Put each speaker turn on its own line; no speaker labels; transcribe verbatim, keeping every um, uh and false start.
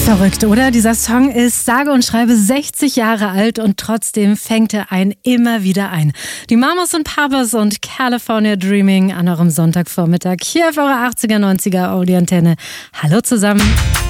Verrückt, oder? Dieser Song ist sage und schreibe sechzig Jahre alt und trotzdem fängt er einen immer wieder ein. Die Mamas und Papas und California Dreaming an eurem Sonntagvormittag hier auf eurer achtziger, neunziger Audi-Antenne. Hallo zusammen.